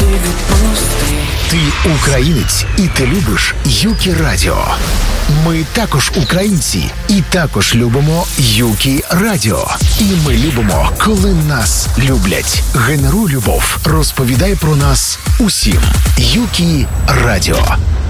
відпусти. Ти українець і ти любиш Юкі Радіо. Ми також українці і також любимо Юкі Радіо. І ми любимо, коли нас люблять. Генеруй любов. Розповідай про нас усім. Юкі Радіо.